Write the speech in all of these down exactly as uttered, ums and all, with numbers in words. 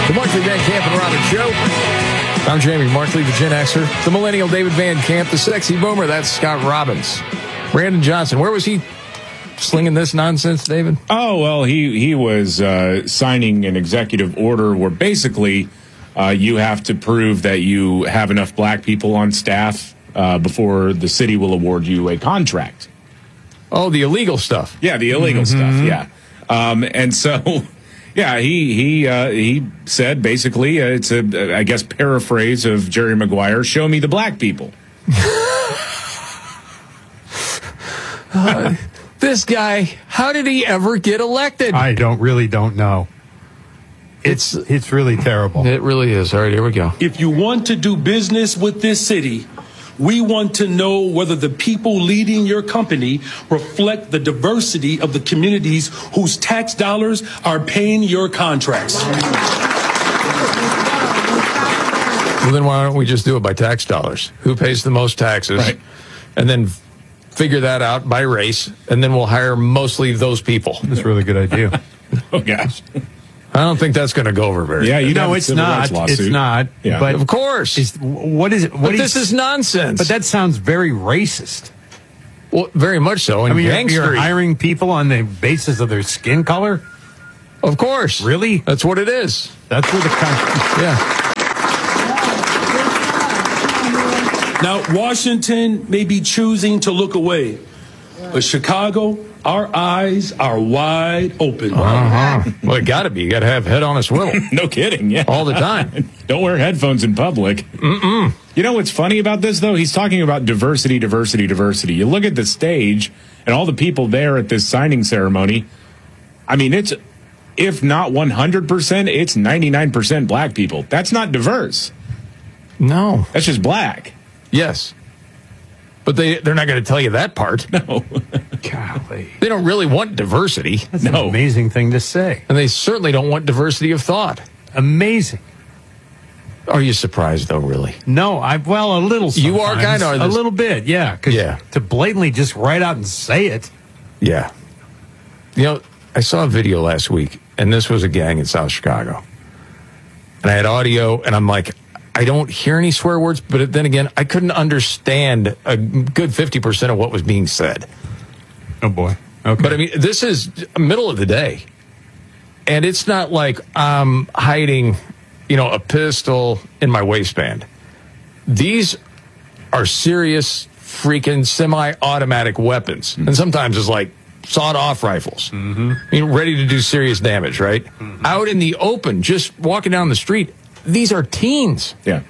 The Markley Van Camp and Robbins Show. I'm Jamie Markley, the Gen Xer. The Millennial David Van Camp, the Sexy Boomer. That's Scott Robbins. Brandon Johnson, where was he slinging this nonsense, David? Oh, well, he, he was uh, signing an executive order where basically uh, you have to prove that you have enough black people on staff uh, before the city will award you a contract. Oh, the illegal stuff. Yeah, the illegal mm-hmm. stuff, yeah. Um, and so... Yeah, he he uh, he said basically uh, it's a I guess paraphrase of Jerry Maguire. Show me the black people. uh, this guy, how did he ever get elected? I don't really don't know. It's it's, it's really terrible. It really is. All right, here we go. If you want to do business with this city, we want to know whether the people leading your company reflect the diversity of the communities whose tax dollars are paying your contracts. Well, then why don't we just do it by tax dollars? Who pays the most taxes? Right. And then figure that out by race, and then we'll hire mostly those people. That's a really good idea. Oh, gosh. I don't think that's going to go over very yeah, well. you know, it's not. It's not. Yeah. But of course. Is, what is it? What but is, this is nonsense. But that sounds very racist. Well, very much so. I mean, you're, gangster- you're hiring people on the basis of their skin color? Of course. Really? That's what it is. That's where the country... Yeah. Now, Washington may be choosing to look away, but Chicago, our eyes are wide open. Uh-huh. Well, it got to be. You got to have head on a swivel. No kidding, yeah. All the time. Don't wear headphones in public. Mm-mm. You know what's funny about this, though? He's talking about diversity, diversity, diversity. You look at the stage and all the people there at this signing ceremony. I mean, it's, if not one hundred percent, it's ninety-nine percent black people. That's not diverse. No. That's just black. Yes. But they, they're not going to tell you that part. No. Golly. They don't really want diversity. That's no. an amazing thing to say. And they certainly don't want diversity of thought. Amazing. Are you surprised, though, really? No, I well, a little sometimes. You are kind of. A little bit, yeah. 'Cause yeah. to blatantly just write out and say it. Yeah. You know, I saw a video last week, and this was a gang in South Chicago. And I had audio, and I'm like, I don't hear any swear words, but then again, I couldn't understand a good fifty percent of what was being said. Oh, boy. Okay. But, I mean, this is middle of the day. And it's not like I'm hiding, you know, a pistol in my waistband. These are serious freaking semi-automatic weapons. Mm-hmm. And sometimes it's like sawed-off rifles. Mm-hmm. I mean, ready to do serious damage, right? Mm-hmm. Out in the open, just walking down the street, these are teens. Yeah.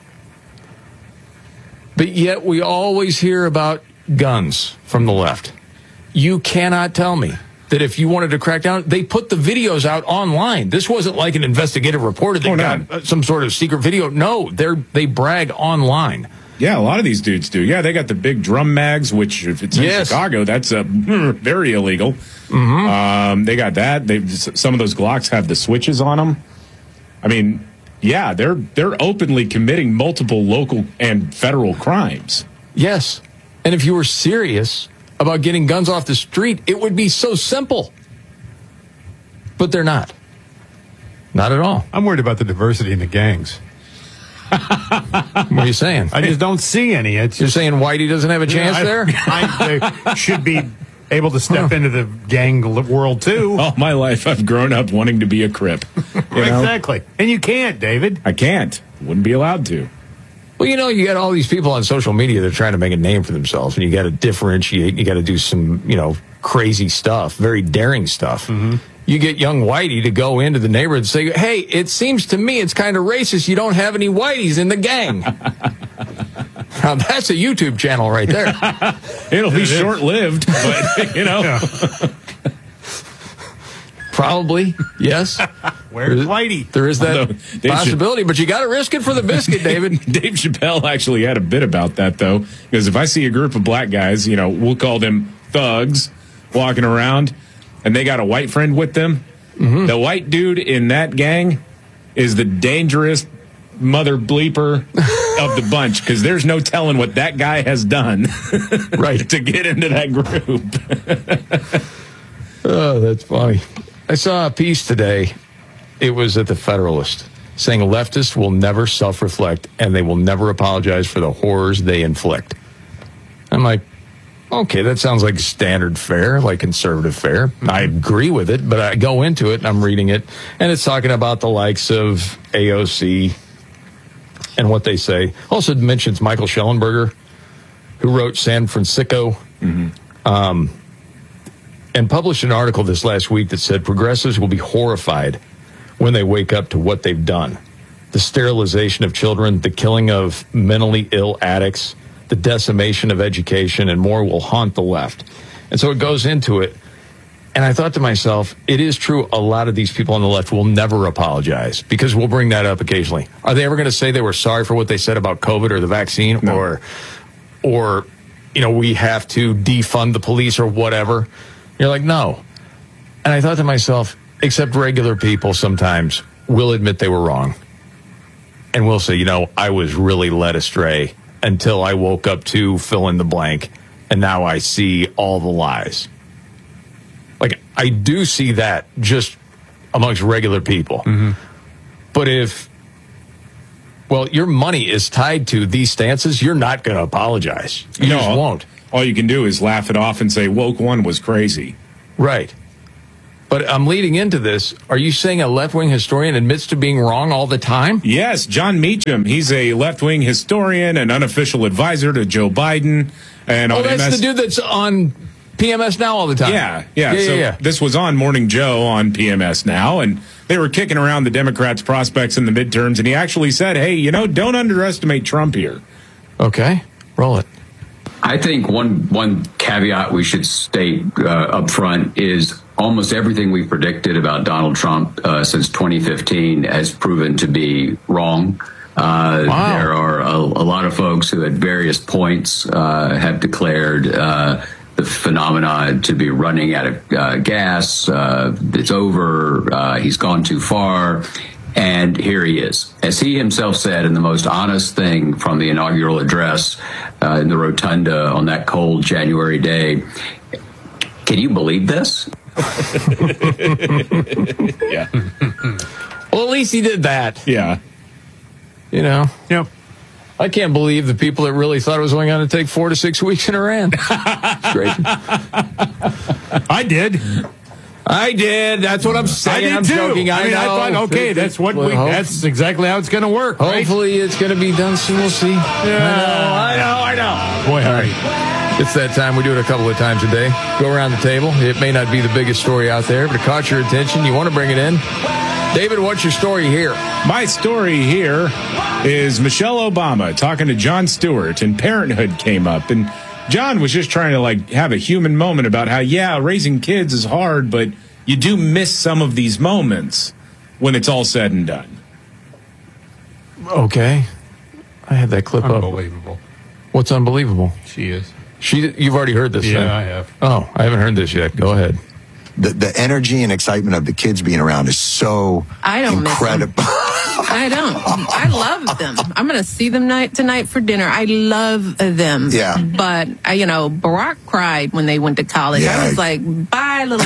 But yet we always hear about guns from the left. You cannot tell me that if you wanted to crack down, they put the videos out online. This wasn't like an investigative reporter that oh, got no. some sort of secret video. No, they're they brag online. Yeah, a lot of these dudes do. Yeah, they got the big drum mags, which if it's in yes. Chicago, that's uh, very illegal. Mm-hmm. Um, they got that. They some of those Glocks have the switches on them. I mean, yeah, they're they're openly committing multiple local and federal crimes. Yes, and if you were serious about getting guns off the street, it would be so simple. But they're not. Not at all. I'm worried about the diversity in the gangs. What are you saying? I just don't see any. It's You're saying Whitey doesn't have a chance I, there? I, they should be able to step into the gang world, too. All my life, I've grown up wanting to be a Crip. You know? Exactly. And you can't, David. I can't. Wouldn't be allowed to. Well, you know, you got all these people on social media that are trying to make a name for themselves, and you got to differentiate. You got to do some, you know, crazy stuff, very daring stuff. Mm-hmm. You get young Whitey to go into the neighborhood and say, hey, it seems to me it's kind of racist. You don't have any Whiteys in the gang. Now, that's a YouTube channel right there. It'll be short-lived, but, you know. Yeah. Probably, yes. Where's Whitey? There is that Although, Dave possibility, but you got to risk it for the biscuit, David. Dave Chappelle actually had a bit about that, though, because if I see a group of black guys, you know, we'll call them thugs, walking around, and they got a white friend with them, mm-hmm. the white dude in that gang is the dangerous mother bleeper of the bunch, because there's no telling what that guy has done right to get into that group. Oh, that's funny. I saw a piece today. It was at the Federalist. saying leftists will never self-reflect and they will never apologize for the horrors they inflict. I'm like, okay, that sounds like standard fare, like conservative fare. Mm-hmm. I agree with it, but I go into it and I'm reading it, and it's talking about the likes of A O C and what they say. Also mentions Michael Schellenberger, who wrote San Francisco, mm-hmm. um, and published an article this last week that said progressives will be horrified when they wake up to what they've done. The sterilization of children, the killing of mentally ill addicts, the decimation of education, and more will haunt the left. And so it goes into it. And I thought to myself, it is true a lot of these people on the left will never apologize, because we'll bring that up occasionally. Are they ever going to say they were sorry for what they said about COVID or the vaccine? No. Or, or, you know, we have to defund the police or whatever? You're like, no. And I thought to myself, except regular people sometimes will admit they were wrong. And will say, you know, I was really led astray until I woke up to fill in the blank, and now I see all the lies. Like, I do see that just amongst regular people. Mm-hmm. But if, well, your money is tied to these stances, you're not going to apologize. You no, just won't. All you can do is laugh it off and say, woke one was crazy. Right. But I'm leading into this. Are you saying a left-wing historian admits to being wrong all the time? Yes, John Meacham. He's a left-wing historian, an unofficial advisor to Joe Biden. And oh, on that's M S- the dude that's on P M S Now all the time. Yeah, yeah. yeah, so yeah, yeah. This was on Morning Joe on P M S Now, and they were kicking around the Democrats' prospects in the midterms, and he actually said, hey, you know, don't underestimate Trump here. Okay, roll it. I think one one caveat we should state uh, up front is almost everything we predicted about Donald Trump uh, since twenty fifteen has proven to be wrong. Uh, wow. There are a, a lot of folks who at various points uh, have declared uh, the phenomena to be running out of uh, gas. Uh, it's over. Uh, he's gone too far. And here he is. As he himself said in the most honest thing from the inaugural address uh, in the rotunda on that cold January day, can you believe this? Yeah. Well, at least he did that. Yeah. You know? Yep. I can't believe the people that really thought it was only going to take four to six weeks in Iran. It's crazy. I did. I did. That's what I'm saying. I did I'm too. joking. I, I mean, know. I thought, okay, that's what well, we. hope, that's exactly how it's going to work. Hopefully, right? it's going to be done soon. We'll see. Yeah. I know. I know. I know. Boy, hurry. It's that time. We do it a couple of times a day. Go around the table. It may not be the biggest story out there, but it caught your attention. You want to bring it in. David, what's your story here? My story here is Michelle Obama talking to Jon Stewart, and Parenthood came up, and John was just trying to like have a human moment about how, yeah, raising kids is hard, but you do miss some of these moments when it's all said and done. Okay. I had that clip up. Unbelievable. What's unbelievable? She is. She. You've already heard this, Yeah, then? I have. Oh, I haven't heard this yet. Go ahead. The, the energy and excitement of the kids being around is so I don't incredible. Miss them. I don't. I love them. I'm going to see them night tonight for dinner. I love them. Yeah. But, uh, you know, Barack cried when they went to college. Yeah. I was like, bye, little.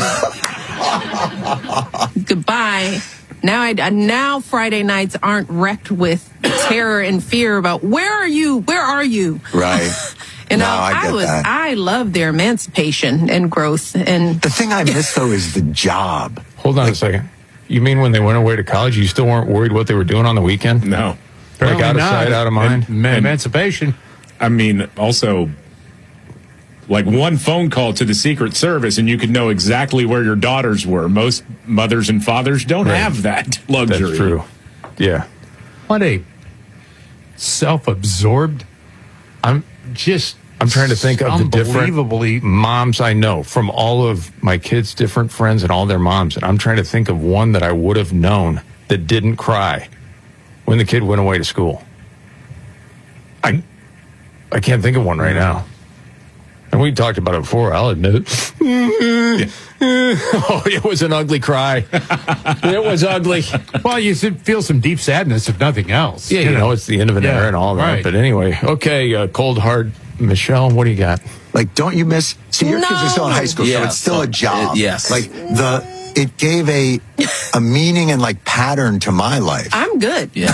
Goodbye. Now, I, now Friday nights aren't wrecked with terror and fear about where are you? Where are you? Right. You know, No, I I, get was, that. I love their emancipation and growth. And The thing I miss, though, is the job. Hold on a second. You mean when they went away to college, you still weren't worried what they were doing on the weekend? No. Like out of Not. sight, out of mind? Em- emancipation. I mean, also, like one phone call to the Secret Service, and you could know exactly where your daughters were. Most mothers and fathers don't Right. have that luxury. That's true. Yeah. What a self-absorbed. I'm Just. I'm trying to think of the different unbelievably moms I know from all of my kids' different friends and all their moms. And I'm trying to think of one that I would have known that didn't cry when the kid went away to school. I I can't think of one right now. And we talked about it before, I'll admit it. Oh, it was an ugly cry. It was ugly. Well, you should feel some deep sadness, if nothing else. Yeah, you know, it's the end of an Yeah, era and all that. right. But anyway, okay, uh, cold, hard. Michelle, what do you got? Like, don't you miss? See, your kids are still in high school, so Yeah, it's still so, a job. uh, yes. Like the it gave a a meaning and like pattern to my life. I'm good. Yeah.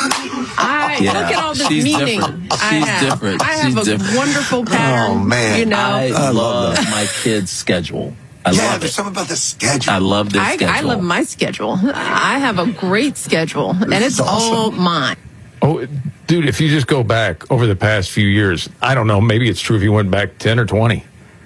I Yeah. look at all this She's meaning. different. I She's have. different. I have She's a different. wonderful pattern. Oh, man. You know, I, I love love that. my kids' schedule. I yeah, love there's it. something about the schedule. I love their I, schedule. I love my schedule. I have a great schedule, and This it's is awesome. all mine. Oh, dude, if you just go back over the past few years, I don't know, maybe it's true if you went back ten or twenty.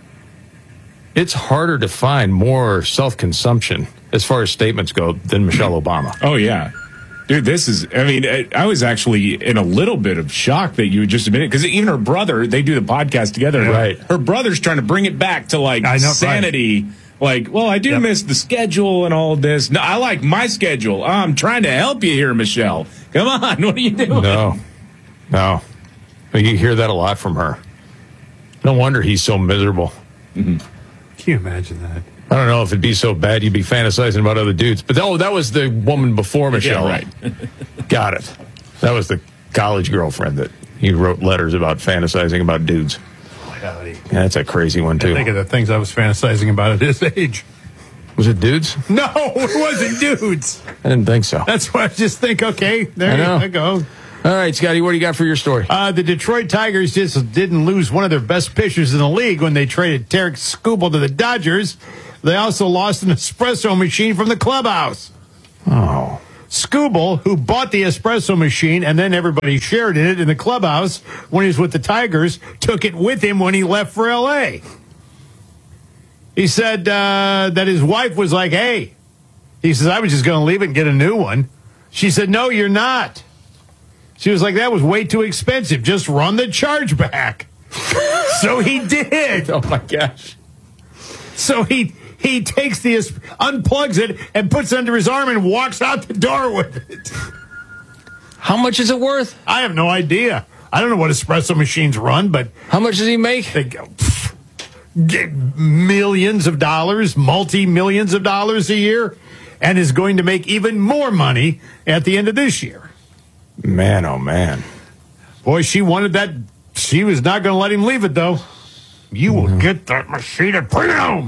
It's harder to find more self-consumption as far as statements go than Michelle Obama. Oh, yeah. Dude, this is, I mean, I, I was actually in a little bit of shock that you would just admit it, because even her brother, they do the podcast together. Right. Her brother's trying to bring it back to, like, I know, sanity. Like, well, I do Yep. miss the schedule and all this. No, I like my schedule. I'm trying to help you here, Michelle. Come on, what are you doing? No, no. You hear that a lot from her. No wonder he's so miserable. Can you imagine that? I don't know if it'd be so bad you'd be fantasizing about other dudes. But oh, that was the woman before Michelle. right. Got it. That was the college girlfriend that he wrote letters about fantasizing about dudes. Howdy. Yeah, that's a crazy one, too. Think of the things I was fantasizing about at his age. Was it dudes? No, it wasn't dudes. I didn't think so. That's why I just think, okay, there I know. you go. All right, Scotty, what do you got for your story? Uh, the Detroit Tigers just didn't lose one of their best pitchers in the league when they traded Tarek Skubal to the Dodgers. They also lost an espresso machine from the clubhouse. Oh. Skubal, who bought the espresso machine and then everybody shared in it in the clubhouse when he was with the Tigers, took it with him when he left for L A. He said uh, that his wife was like, hey, he says, I was just going to leave it and get a new one. She said, no, you're not. She was like, that was way too expensive. Just run the charge back. So he did. Oh, my gosh. So he he takes the unplugs it and puts it under his arm and walks out the door with it. How much is it worth? I have no idea. I don't know what espresso machines run, but How much does he make? they go pff, get millions of dollars, multi millions of dollars a year, and is going to make even more money at the end of this year. Man, oh, man. Boy, she wanted that. She was not going to let him leave it, though. You will get that machine and bring it home.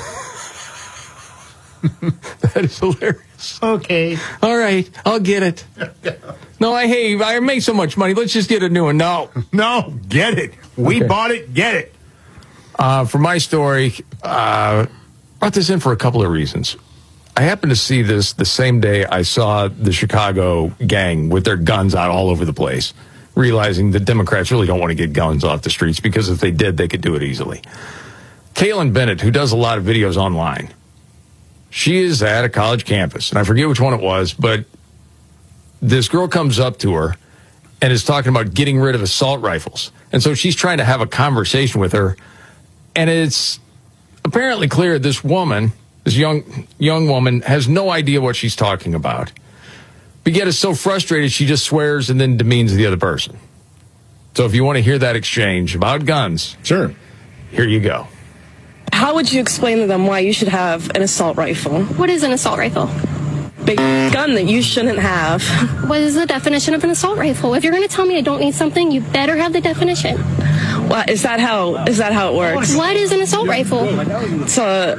That is hilarious. Okay. All right, I'll get it. No, I hey, I make so much money. Let's just get a new one. No. No, get it. We Okay. bought it. Get it. Uh, for my story, uh, brought this in for a couple of reasons. I happened to see this the same day I saw the Chicago gang with their guns out all over the place, realizing that Democrats really don't want to get guns off the streets because if they did, they could do it easily. Kaylin Bennett, who does a lot of videos online, she is at a college campus, and I forget which one it was, but this girl comes up to her and is talking about getting rid of assault rifles. And so she's trying to have a conversation with her, and it's apparently clear this woman, this young young woman, has no idea what she's talking about. But yet is so frustrated she just swears and then demeans the other person. So if you want to hear that exchange about guns, Sure. here you go. How would you explain to them why you should have an assault rifle? What is an assault rifle? Big gun that you shouldn't have. What is the definition of an assault rifle? If you're going to tell me I don't need something, you better have the definition. What, is that how is that how it works? What is an assault rifle? It's a,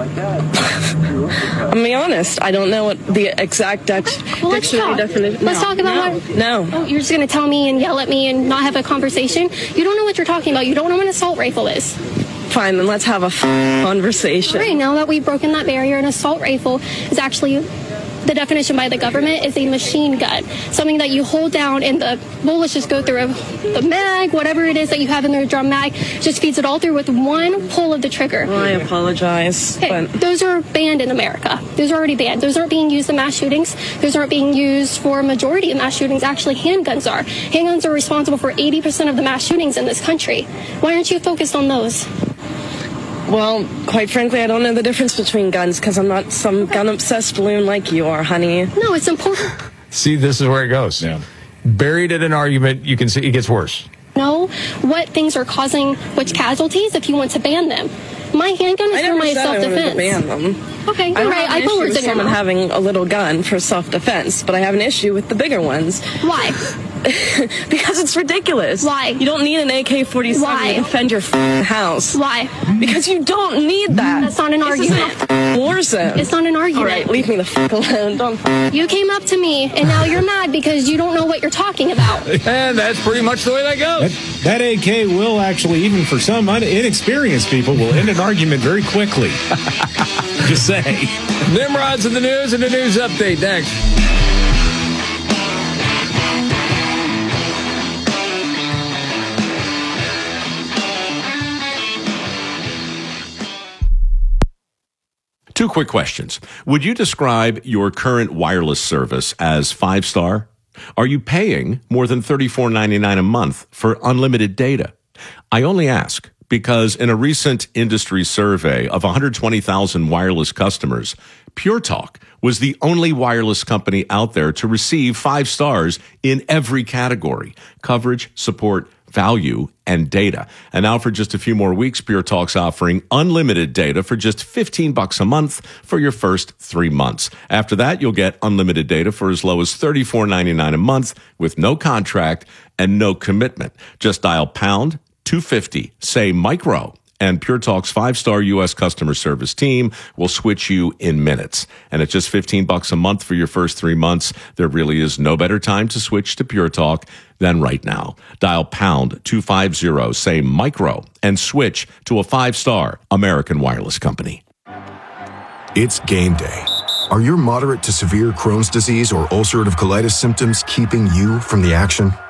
I'm being honest. I don't know what the exact dex- Well, let's dictionary talk. definition. Let's no. talk about no. what. No. Oh, you're just going to tell me and yell at me and not have a conversation? You don't know what you're talking about. You don't know what an assault rifle is. Fine, then let's have a f- conversation. Right, now that we've broken that barrier, an assault rifle is actually, the definition by the government is a machine gun. Something that you hold down and the bullets just go through a, the mag, whatever it is that you have in the drum mag, just feeds it all through with one pull of the trigger. Well, I apologize. Okay, But those are banned in America. Those are already banned. Those aren't being used in mass shootings. Those aren't being used for a majority of mass shootings. Actually, handguns are. Handguns are responsible for eighty percent of the mass shootings in this country. Why aren't you focused on those? Well, quite frankly, I don't know the difference between guns because I'm not some gun-obsessed balloon like you are, honey. No, it's important. See, this is where it goes. Yeah. Buried in an argument, you can see it gets worse. Know what things are causing which casualties if you want to ban them. My handgun is I for never my said I wanted to self-defense. ban them. Okay, I you're don't right. have I an put issue words with in your someone mouth. having a little gun for self-defense, but I have an issue with the bigger ones. Why? Because it's ridiculous. Why? You don't need an A K forty-seven Why? to defend your f***ing house. Why? Because you don't need that. That's not an This argument. isn't a f***ing war zone. It's not an argument. All right, leave me the f*** alone. Don't f- You came up to me, and now you're mad because you don't know what you're talking about. And that's pretty much the way that goes. That, that A K will actually, even for some un- inexperienced people, will end an argument very quickly. Just say. Nimrod's in the news and the news update next. Two quick questions. Would you describe your current wireless service as five-star? Are you paying more than thirty-four ninety-nine a month for unlimited data? I only ask because in a recent industry survey of one hundred twenty thousand wireless customers, Pure Talk was the only wireless company out there to receive five stars in every category: coverage, support, value, and data. And now for just a few more weeks, Pure Talk's offering unlimited data for just fifteen bucks a month for your first three months. After that, you'll get unlimited data for as low as thirty-four ninety-nine a month with no contract and no commitment. Just dial pound two fifty, say micro, and Pure Talk's five-star U S customer service team will switch you in minutes. And at just fifteen bucks a month for your first three months, there really is no better time to switch to Pure Talk than right now. Dial pound two fifty, say micro, and switch to a five-star American wireless company. It's game day. Are your moderate to severe Crohn's disease or ulcerative colitis symptoms keeping you from the action?